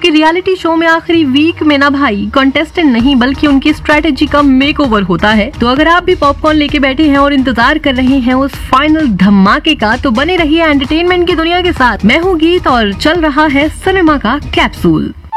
क्योंकि reality show में आखिरी वीक में ना भाई कंटेस्टेंट नहीं बल्कि उनकी स्ट्रेटेजी का मेकओवर होता है। तो अगर आप भी पॉपकॉर्न लेके बैठे हैं और इंतजार कर रहे हैं उस फाइनल धमाके का, तो बने रहिए एंटरटेनमेंट की दुनिया के साथ। मैं हूँ गीत और चल रहा है सिनेमा का कैप्सूल।